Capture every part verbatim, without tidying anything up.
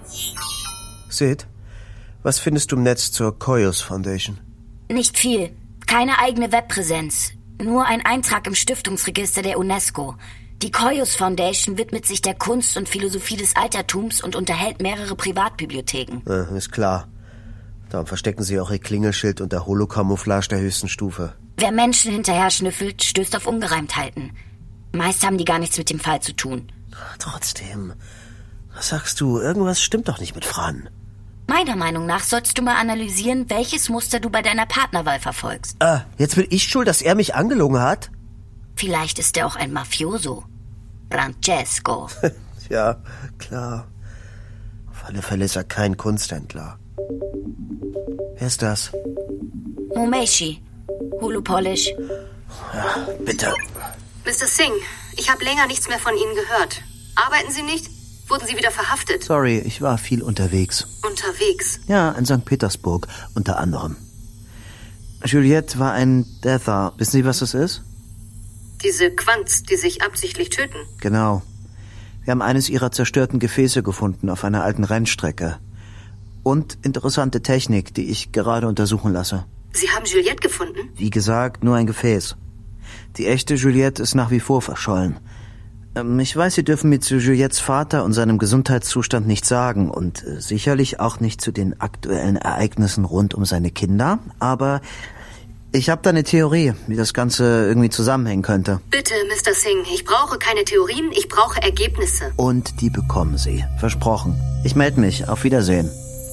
Sid, was findest du im Netz zur Koyos Foundation? Nicht viel. Keine eigene Webpräsenz. Nur ein Eintrag im Stiftungsregister der UNESCO. Die Koyos Foundation widmet sich der Kunst und Philosophie des Altertums und unterhält mehrere Privatbibliotheken. Ja, ist klar. Darum verstecken sie auch ihr Klingelschild unter Holocamouflage der höchsten Stufe. Wer Menschen hinterher schnüffelt, stößt auf Ungereimtheiten. Meist haben die gar nichts mit dem Fall zu tun. Trotzdem, was sagst du? Irgendwas stimmt doch nicht mit Fran. Meiner Meinung nach solltest du mal analysieren, welches Muster du bei deiner Partnerwahl verfolgst. Ah, jetzt bin ich schuld, dass er mich angelogen hat? Vielleicht ist er auch ein Mafioso. Francesco. Ja, klar. Auf alle Fälle ist er kein Kunsthändler. Wer ist das? Momeshi. Hulu Polish. Ja, bitte. Mister Singh, ich habe länger nichts mehr von Ihnen gehört. Arbeiten Sie nicht? Wurden Sie wieder verhaftet? Sorry, ich war viel unterwegs. Unterwegs? Ja, in Sankt Petersburg unter anderem. Juliette war ein Deather. Wissen Sie, was das ist? Diese Quants, die sich absichtlich töten? Genau. Wir haben eines ihrer zerstörten Gefäße gefunden auf einer alten Rennstrecke. Und interessante Technik, die ich gerade untersuchen lasse. Sie haben Juliette gefunden? Wie gesagt, nur ein Gefäß. Die echte Juliette ist nach wie vor verschollen. Ich weiß, Sie dürfen mir zu Juliettes Vater und seinem Gesundheitszustand nichts sagen und sicherlich auch nicht zu den aktuellen Ereignissen rund um seine Kinder, aber ich habe da eine Theorie, wie das Ganze irgendwie zusammenhängen könnte. Bitte, Mister Singh, ich brauche keine Theorien, ich brauche Ergebnisse. Und die bekommen Sie, versprochen. Ich melde mich, auf Wiedersehen.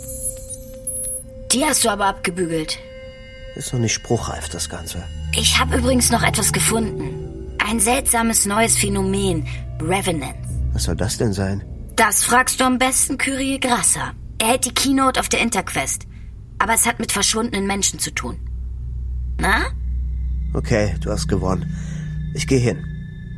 Die hast du aber abgebügelt. Ist noch nicht spruchreif, das Ganze. Ich habe übrigens noch etwas gefunden. Ein seltsames neues Phänomen, Revenants. Was soll das denn sein? Das fragst du am besten Kyrie Grasser. Er hält die Keynote auf der Interquest. Aber es hat mit verschwundenen Menschen zu tun. Na? Okay, du hast gewonnen. Ich gehe hin.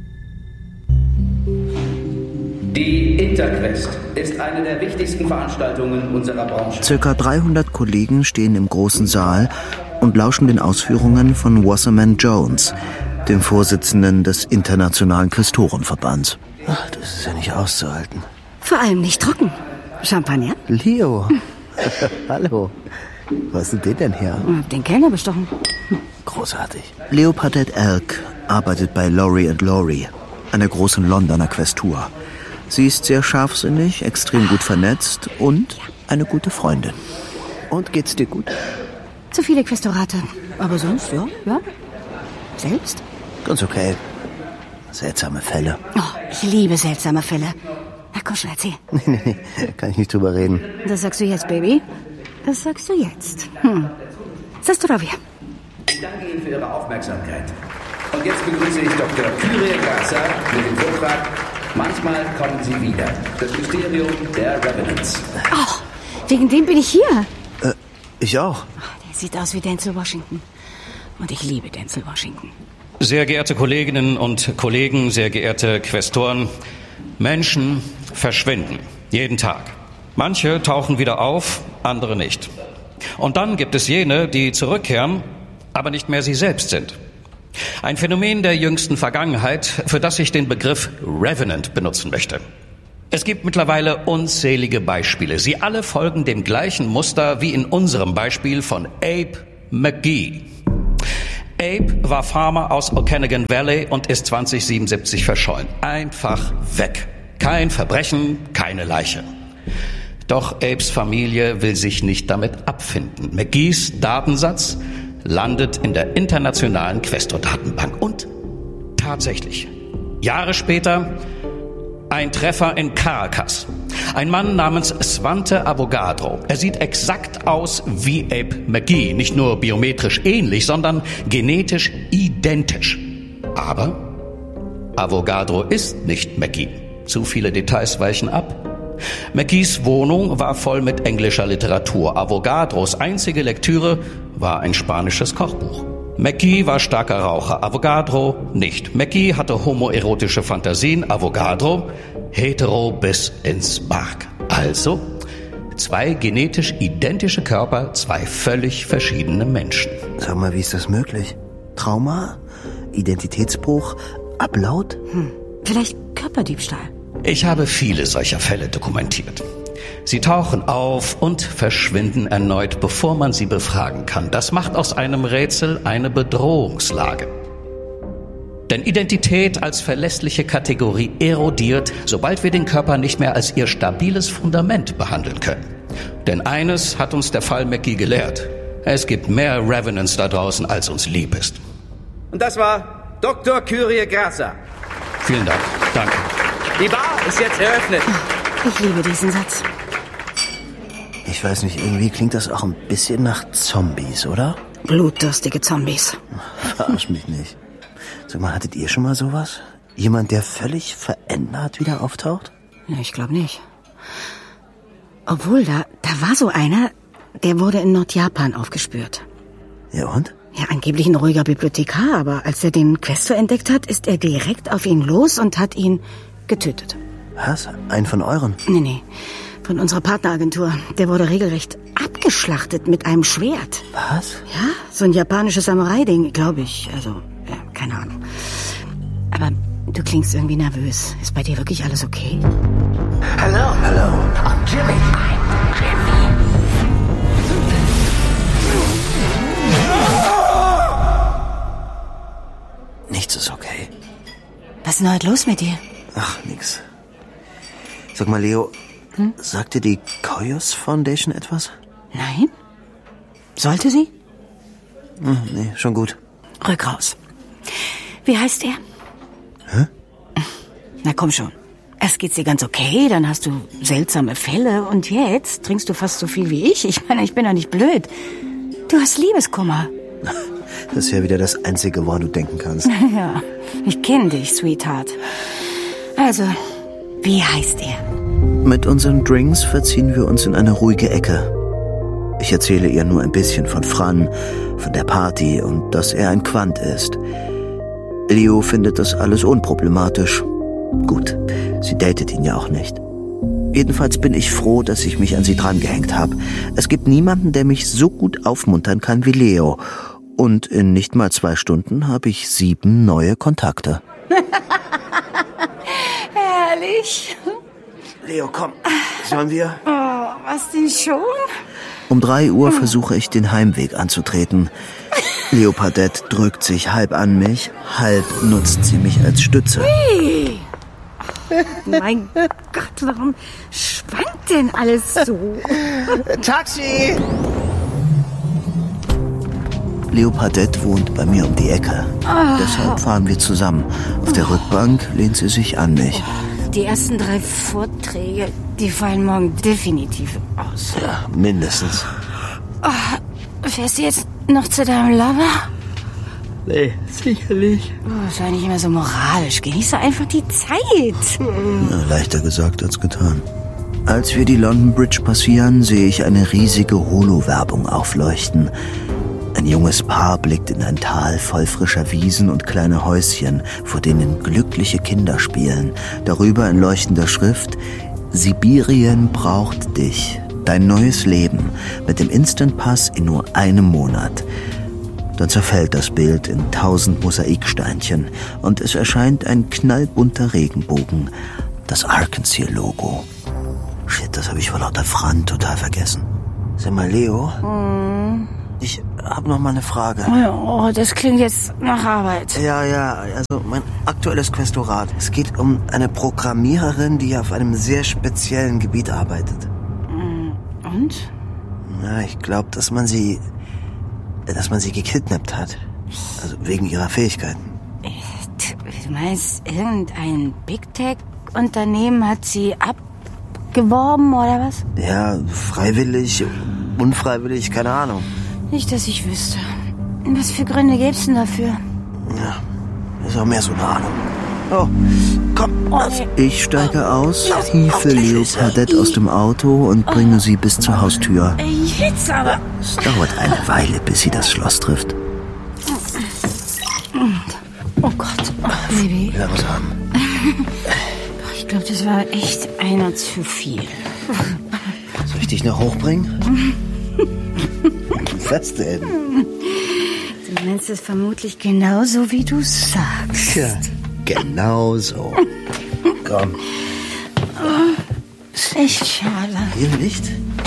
Die Interquest ist eine der wichtigsten Veranstaltungen unserer Branche. Circa dreihundert Kollegen stehen im großen Saal und lauschen den Ausführungen von Wasserman Jones, dem Vorsitzenden des Internationalen Quästorenverbands. Ach, das ist ja nicht auszuhalten. Vor allem nicht trocken. Champagner? Leo. Hallo. Wo hast du den denn her? Den Kellner bestochen. Großartig. Leo Padet Elk arbeitet bei Lowry and Lowry, einer großen Londoner Questur. Sie ist sehr scharfsinnig, extrem gut vernetzt und eine gute Freundin. Und geht's dir gut? Zu viele Questorate. Aber sonst, ja, ja. Selbst? Ganz okay. Seltsame Fälle. Oh, ich liebe seltsame Fälle. Na komm schon, erzähl. Nee, nee, nee, kann ich nicht drüber reden. Das sagst du jetzt, Baby. Das sagst du jetzt. Hm. Sastorovia. Ich danke Ihnen für Ihre Aufmerksamkeit. Und jetzt begrüße ich Doktor Kyrie Grasser mit dem Vortrag Manchmal kommen sie wieder. Das Mysterium der Revenants. Oh, wegen dem bin ich hier. Äh, ich auch. Oh, der sieht aus wie Denzel Washington. Und ich liebe Denzel Washington. Sehr geehrte Kolleginnen und Kollegen, sehr geehrte Quästoren, Menschen verschwinden. Jeden Tag. Manche tauchen wieder auf, andere nicht. Und dann gibt es jene, die zurückkehren, aber nicht mehr sie selbst sind. Ein Phänomen der jüngsten Vergangenheit, für das ich den Begriff Revenant benutzen möchte. Es gibt mittlerweile unzählige Beispiele. Sie alle folgen dem gleichen Muster wie in unserem Beispiel von Abe McGee. Abe war Farmer aus Okanagan Valley und ist zwanzig siebenundsiebzig verschollen. Einfach weg. Kein Verbrechen, keine Leiche. Doch Abes Familie will sich nicht damit abfinden. McGees Datensatz landet in der internationalen Questor-Datenbank. Und tatsächlich, Jahre später, ein Treffer in Caracas. Ein Mann namens Svante Avogadro. Er sieht exakt aus wie Abe McGee. Nicht nur biometrisch ähnlich, sondern genetisch identisch. Aber Avogadro ist nicht McGee. Zu viele Details weichen ab. McGees Wohnung war voll mit englischer Literatur. Avogadros einzige Lektüre war ein spanisches Kochbuch. McGee war starker Raucher, Avogadro nicht. McGee hatte homoerotische Fantasien, Avogadro hetero bis ins Mark. Also zwei genetisch identische Körper, zwei völlig verschiedene Menschen. Sag mal, wie ist das möglich? Trauma? Identitätsbruch? Ablaut? Hm, vielleicht Körperdiebstahl. Ich habe viele solcher Fälle dokumentiert. Sie tauchen auf und verschwinden erneut, bevor man sie befragen kann. Das macht aus einem Rätsel eine Bedrohungslage. Denn Identität als verlässliche Kategorie erodiert, sobald wir den Körper nicht mehr als ihr stabiles Fundament behandeln können. Denn eines hat uns der Fall McGee gelehrt. Es gibt mehr Revenants da draußen, als uns lieb ist. Und das war Doktor Kyrie Graser. Vielen Dank. Danke. Die Bar ist jetzt eröffnet. Ich liebe diesen Satz. Ich weiß nicht, irgendwie klingt das auch ein bisschen nach Zombies, oder? Blutdurstige Zombies. Verarsch mich nicht. Sag mal, hattet ihr schon mal sowas? Jemand, der völlig verändert wieder auftaucht? Ja, ich glaube nicht. Obwohl, da, da war so einer, der wurde in Nordjapan aufgespürt. Ja, und? Ja, angeblich ein ruhiger Bibliothekar, aber als er den Questor entdeckt hat, ist er direkt auf ihn los und hat ihn getötet. Was? Ein von euren? Nee, nee, von unserer Partneragentur. Der wurde regelrecht abgeschlachtet mit einem Schwert. Was? Ja, so ein japanisches Samurai-Ding, glaube ich. Also, ja, keine Ahnung. Aber du klingst irgendwie nervös. Ist bei dir wirklich alles okay? Hello. Hallo. I'm Jimmy. I'm Jimmy. Nichts ist okay. Was ist denn heute los mit dir? Ach, nix. Sag mal, Leo, hm? sagt dir die Koyos Foundation etwas? Nein. Sollte sie? Hm, nee, schon gut. Rück raus. Wie heißt er? Hä? Na komm schon. Erst geht's dir ganz okay, dann hast du seltsame Fälle und jetzt trinkst du fast so viel wie ich. Ich meine, ich bin doch nicht blöd. Du hast Liebeskummer. Das ist ja wieder das Einzige, woran du denken kannst. Ja, ich kenne dich, Sweetheart. Also, wie heißt er? Mit unseren Drinks verziehen wir uns in eine ruhige Ecke. Ich erzähle ihr nur ein bisschen von Fran, von der Party und dass er ein Quant ist. Leo findet das alles unproblematisch. Gut, sie datet ihn ja auch nicht. Jedenfalls bin ich froh, dass ich mich an sie drangehängt habe. Es gibt niemanden, der mich so gut aufmuntern kann wie Leo. Und in nicht mal zwei Stunden habe ich sieben neue Kontakte. Herrlich. Leo, komm, sollen wir? Oh, was denn schon? Um drei Uhr versuche ich, den Heimweg anzutreten. Leopardette drückt sich halb an mich, halb nutzt sie mich als Stütze. Hey. Mein Gott, warum schwankt denn alles so? Taxi! Leopardette wohnt bei mir um die Ecke. Oh. Deshalb fahren wir zusammen. Auf der Rückbank lehnt sie sich an mich. Die ersten drei Vorträge, die fallen morgen definitiv aus. Ja, mindestens. Oh, fährst du jetzt noch zu deinem Lover? Nee, sicherlich. Oh, sei nicht immer so moralisch. Genieße einfach die Zeit. Ja, leichter gesagt als getan. Als wir die London Bridge passieren, sehe ich eine riesige Holo-Werbung aufleuchten. Ein junges Paar blickt in ein Tal voll frischer Wiesen und kleine Häuschen, vor denen glückliche Kinder spielen. Darüber in leuchtender Schrift: Sibirien braucht dich. Dein neues Leben mit dem Instant Pass in nur einem Monat. Dann zerfällt das Bild in tausend Mosaiksteinchen und es erscheint ein knallbunter Regenbogen. Das Arkansas-Logo. Shit, das habe ich vor lauter Fran total vergessen. Sag mal, Leo, hm. ich habe noch mal eine Frage. Oh, das klingt jetzt nach Arbeit. Ja, ja, also mein aktuelles Questorat. Es geht um eine Programmiererin, die auf einem sehr speziellen Gebiet arbeitet. Und? Na, ich glaube, dass man sie, dass man sie gekidnappt hat. Also wegen ihrer Fähigkeiten. Du meinst, irgendein Big Tech-Unternehmen hat sie abgeworben oder was? Ja, freiwillig, unfreiwillig, keine Ahnung. Nicht, dass ich wüsste. Was für Gründe gäb's denn dafür? Ja, ist auch mehr so eine Ahnung. Oh, komm, also ich steige aus, hiefe Leopardette aus dem Auto und bringe sie bis zur Haustür. Jetzt aber. Es dauert eine Weile, bis sie das Schloss trifft. Oh Gott, oh, Baby. Will er was haben? Ich glaube, das war echt einer zu viel. Soll ich dich noch hochbringen? Was denn? Du meinst es vermutlich genauso, wie du sagst. Ja, genau so. Komm. echt schade. Ihr nicht?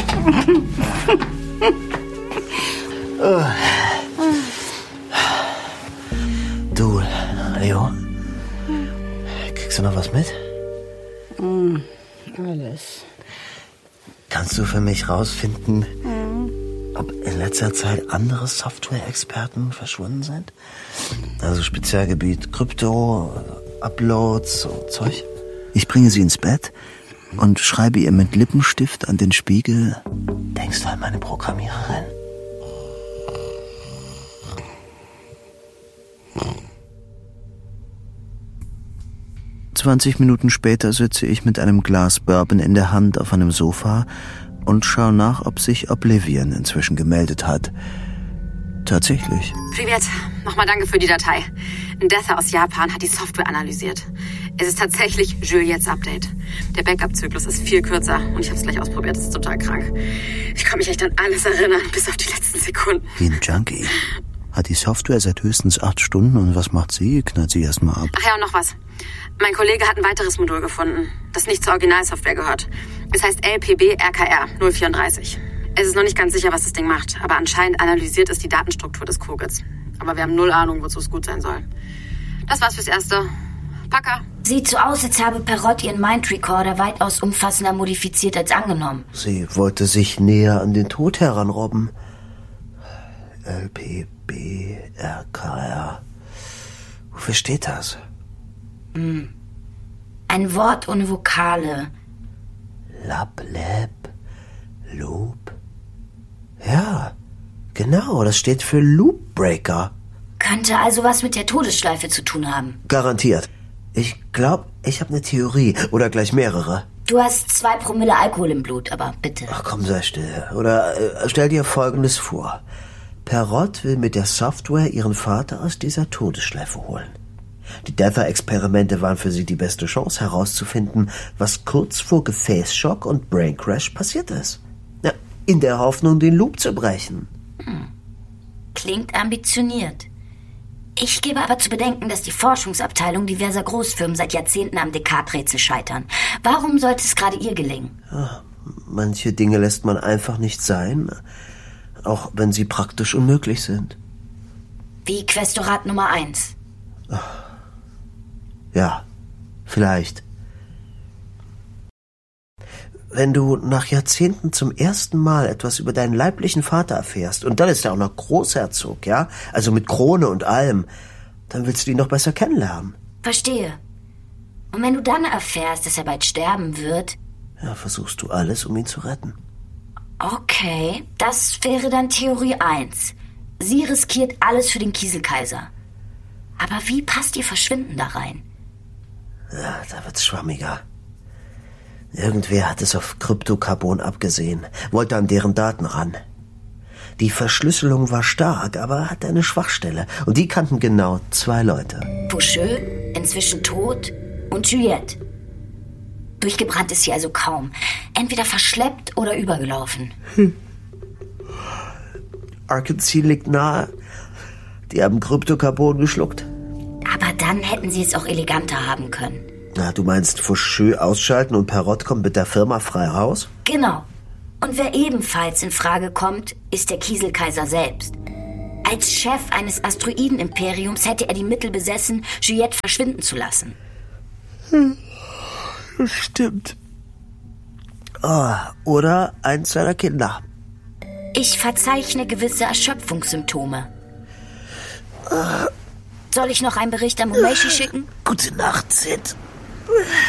oh. Du, Leo, kriegst du noch was mit? Mm, alles. Kannst du für mich rausfinden, mm. ob in letzter Zeit andere Software-Experten verschwunden sind? Also Spezialgebiet Krypto, Uploads, so Zeug. Ich bringe sie ins Bett und schreibe ihr mit Lippenstift an den Spiegel: Denkst du an meine Programmiererin? Zwanzig Minuten später sitze ich mit einem Glas Bourbon in der Hand auf einem Sofa und schaue nach, ob sich Oblivion inzwischen gemeldet hat. Tatsächlich. Privet, nochmal danke für die Datei. Ein Dether aus Japan hat die Software analysiert. Es ist tatsächlich Juliettes Update. Der Backup-Zyklus ist viel kürzer und ich habe es gleich ausprobiert. Das ist total krank. Ich kann mich echt an alles erinnern, bis auf die letzten Sekunden. Wie ein Junkie. Hat die Software seit höchstens acht Stunden und was macht sie? Knallt sie erstmal ab. Ach ja, und noch was. Mein Kollege hat ein weiteres Modul gefunden, das nicht zur Originalsoftware gehört. Es heißt L P B R K R null vierunddreißig. Es ist noch nicht ganz sicher, was das Ding macht, aber anscheinend analysiert es die Datenstruktur des Kogels. Aber wir haben null Ahnung, wozu es gut sein soll. Das war's fürs Erste. Packer. Sieht so aus, als habe Perrott ihren Mind-Recorder weitaus umfassender modifiziert als angenommen. Sie wollte sich näher an den Tod heranrobben. L P B R K R. Wofür steht das? Hm. Ein Wort ohne Vokale. Lab, Lab, Loop. Ja, genau, das steht für Loopbreaker. Könnte also was mit der Todesschleife zu tun haben. Garantiert. Ich glaube, ich habe eine Theorie. Oder gleich mehrere. Du hast zwei Promille Alkohol im Blut, aber bitte. Ach komm, sei still. Oder äh, stell dir Folgendes vor. Perrott will mit der Software ihren Vater aus dieser Todesschleife holen. Die Dether-Experimente waren für sie die beste Chance herauszufinden, was kurz vor Gefäßschock und Braincrash passiert ist. Ja, in der Hoffnung, den Loop zu brechen. Hm. Klingt ambitioniert. Ich gebe aber zu bedenken, dass die Forschungsabteilung diverser Großfirmen seit Jahrzehnten am Descartes-Rätsel scheitern. Warum sollte es gerade ihr gelingen? Ja, manche Dinge lässt man einfach nicht sein, auch wenn sie praktisch unmöglich sind. Wie Questorat Nummer eins. Ja, vielleicht. Wenn du nach Jahrzehnten zum ersten Mal etwas über deinen leiblichen Vater erfährst, und dann ist er auch noch Großherzog, ja, also mit Krone und allem, dann willst du ihn noch besser kennenlernen. Verstehe. Und wenn du dann erfährst, dass er bald sterben wird... Ja, versuchst du alles, um ihn zu retten. Okay, das wäre dann Theorie eins. Sie riskiert alles für den Kieselkaiser. Aber wie passt ihr Verschwinden da rein? Ja, da wird's schwammiger. Irgendwer hat es auf Kryptokarbon abgesehen, wollte an deren Daten ran. Die Verschlüsselung war stark, aber hatte eine Schwachstelle. Und die kannten genau zwei Leute. Faucheux, inzwischen tot, und Juliette. Durchgebrannt ist sie also kaum. Entweder verschleppt oder übergelaufen. Hm. Arkansas liegt nahe. Die haben Kryptokarbon geschluckt. Aber dann hätten sie es auch eleganter haben können. Na, du meinst Faucheux ausschalten und Perrott kommt mit der Firma frei raus? Genau. Und wer ebenfalls in Frage kommt, ist der Kieselkaiser selbst. Als Chef eines Asteroidenimperiums hätte er die Mittel besessen, Juliette verschwinden zu lassen. Hm. Das stimmt. Oh, oder eins seiner Kinder. Ich verzeichne gewisse Erschöpfungssymptome. Soll ich noch einen Bericht an Mumeshi schicken? Gute Nacht, Sid.